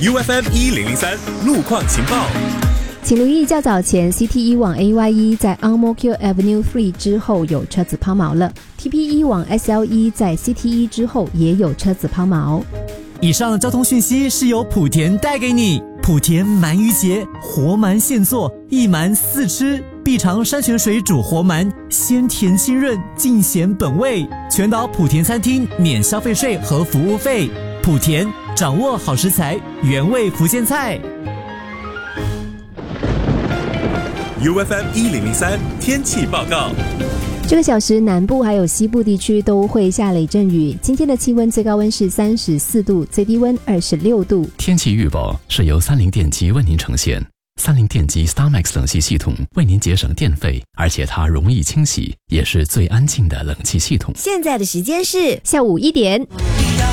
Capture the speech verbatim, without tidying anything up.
U F M 一零零三路况情报。 请留意，较早前 C T 一 往 A Y 一 在 Ang Mo Kio Avenue 三之后有车子抛锚了， T P 一 往 S L 一 在 C T 一 之后也有车子抛锚。 以上交通讯息是由莆田带给你。莆田鳗鱼节，活鳗现做，一鳗四吃，必尝山泉水煮活鳗，鲜甜清润，尽显本味。全岛莆田餐厅免消费税和服务费。莆田掌握好食材，原味福建菜。 U F M 一零零三天气报告。 这个小时南部还有西部地区都会下雷阵雨，今天的气温最高温是三十四度，最低温二十六度。 天气预报是由三菱电机为您呈现。三菱电机 StarMax 冷气系统为您节省电费，而且它容易清洗，也是最安静的冷气系统。 现在的时间是下午一点。